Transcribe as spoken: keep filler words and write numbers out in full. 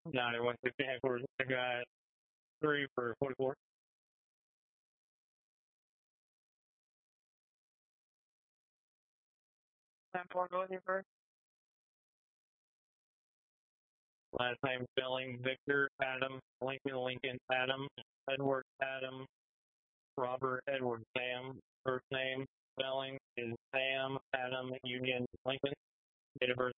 nine one six headquarters. I got three for forty-four. ten four, go with you first. Last name spelling Victor Adam Lincoln Lincoln Adam Edward Adam Robert Edward Sam. First name spelling is Sam Adam Union Lincoln. Date of birth